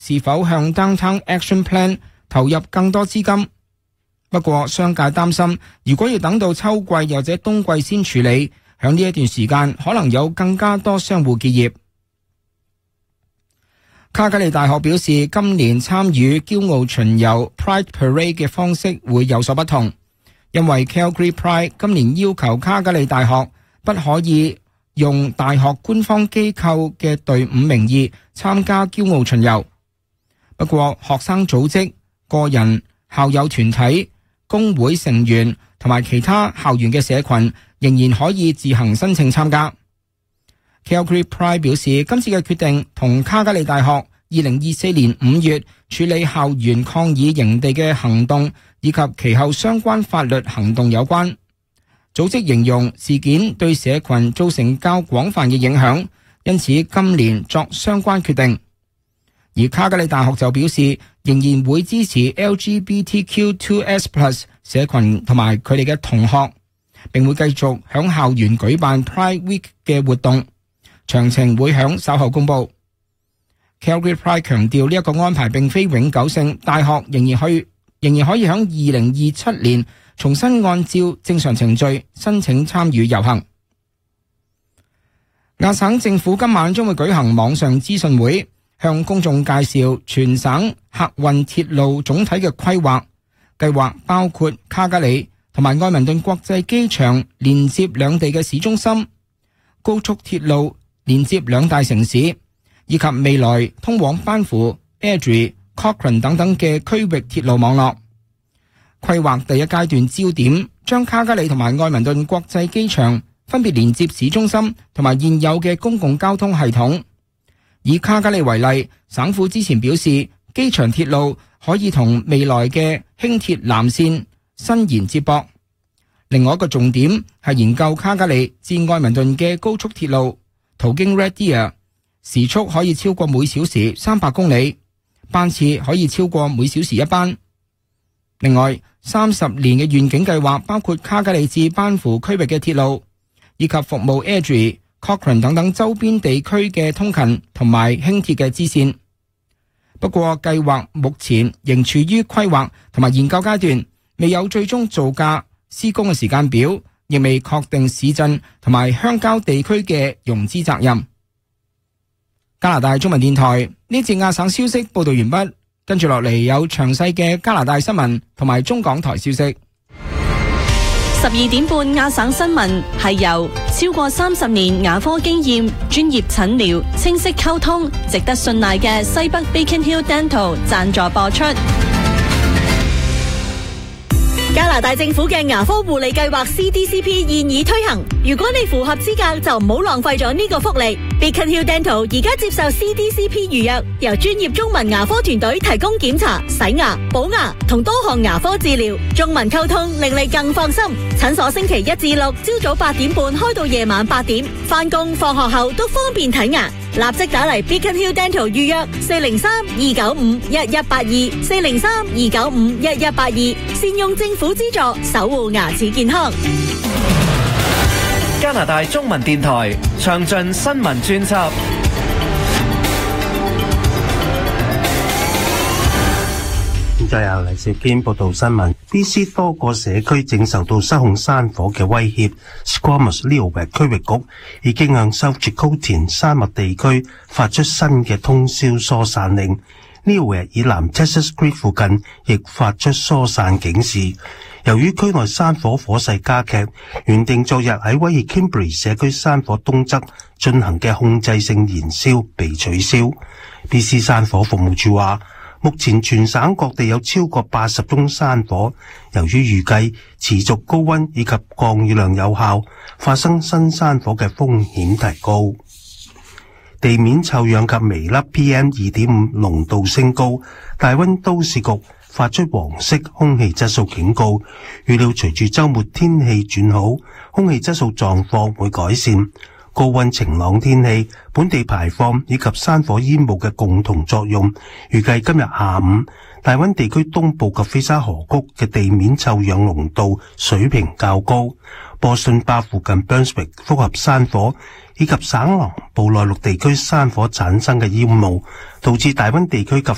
是否向 Downtown Action Plan 投入更多資金。不過商界擔心，如果要等到秋季或者冬季先處理，響呢一段時間可能有更加多商戶結業。卡加利大學表示，今年參與驕傲巡遊 Pride Parade 嘅方式會有所不同，因為 Calgary Pride 今年要求卡加利大學不可以用大學官方機構嘅隊伍名義參加驕傲巡遊。不過學生組織、個人、校友團體、工會成員同埋其他校園嘅社群仍然可以自行申請參加。Calgary Pride 表示，今次嘅決定同卡加利大學2024年5月處理校園抗議營地嘅行動以及其後相關法律行動有關。組織形容事件對社群造成較廣泛嘅影響，因此今年作相關決定。而卡加利大學就表示，仍然會支持 LGBTQ2S+ 社群同埋佢哋嘅同學，並會繼續響校園舉辦 Pride Week 嘅活動。詳情會響稍後公布。Calgary Pride 強調呢一個安排並非永久性，大學仍然可以響2027年重新按照正常程序申請參與遊行。亞省政府今晚將會舉行網上資訊會，向公眾介紹全省客運鐵路總體嘅規劃。計劃包括卡加里同埋愛民頓國際機場連接兩地嘅市中心，高速鐵路連接兩大城市，以及未來通往班夫、Airdrie、Cochrane 等等嘅區域鐵路網絡。規劃第一階段焦點將卡加里同埋愛民頓國際機場分別連接市中心同埋現有嘅公共交通系統。以卡加里為例，省府之前表示，機場鐵路可以同未來嘅輕鐵南線伸延接駁。另外一個重點係研究卡加里至愛民頓嘅高速鐵路，途經 Red Deer， 時速可以超過每小時300公里，班次可以超過每小時一班。另外，30年嘅願景計劃包括卡加里至班夫區域嘅鐵路，以及服務 Airdrie、Cochrane 等等周邊地區嘅通勤同埋輕鐵嘅支線。不過計劃目前仍處於規劃同埋研究階段，未有最終造價、施工嘅時間表，亦未確定市鎮同埋鄉郊地區嘅融資責任。加拿大中文電台呢節亞省消息報道完畢，跟住落嚟有詳細嘅加拿大新聞同埋中港台消息。 12點半亞省新聞係由超過30年牙科經驗、專業診療、清晰溝通、值得信賴嘅西北 Beacon Hill Dental 贊助播出。 加拿大政府嘅牙科護理計劃 CDCP 現已推行，如果你符合資格，就唔好浪費咗呢個福利。Beacon Hill Dental 而家接受 CDCP 預約，由專業中文牙科團隊提供檢查、洗牙、補牙同多項牙科治療，中文溝通令你更放心。診所星期1至6朝早8點半開到夜晚8點，返工放學後都方便睇牙。立即打嚟 Beacon Hill Dental 預約403-295-1182 403-295-1182，善用政府資助，守護牙齒健康。 加拿大中文電台詳盡新聞專輯。 現在由黎兆堅報道新聞。BC 多個社區正受到失控山火嘅威脅。Squamish Leeward 區域局已經向 South Chilcotin 沙漠地區發出新嘅通宵疏散令。Leeward 以南 Texas Creek 附近亦發出疏散警示。由於區內山火火勢加劇，原定昨日喺威爾 Kimberley 社區山火東側進行嘅控制性燃燒被取消。BC 山火服務處話，目前全省各地有超過80宗山火，由於預計持續高溫以及降雨量有效，發生新山火嘅風險提高。地面臭氧及微粒 PM2.5 濃度升高，大溫都市局發出黃色空氣質素警告，預料隨住週末天氣轉好，空氣質素狀況會改善。高溫晴朗天氣、本地排放以及山火煙霧嘅共同作用，預計今日下午大溫地區東部及菲沙河谷嘅地面臭氧濃度水平較高。波遜巴附近 Brunswick 複合山火以及省南部內陸地區山火產生嘅煙霧，導致大溫地區及